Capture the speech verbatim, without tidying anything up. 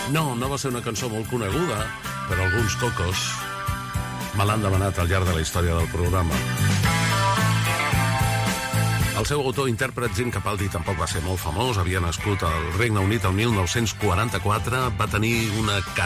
No, no va ser una cançó molt coneguda, però alguns cocos me l'han demanat al llarg de la història del programa. El seu autor-intèrpret Jim Capaldi tampoc va ser molt famós, havia nascut al Regne Unit el mil nou-cents quaranta-quatre, va tenir una carrera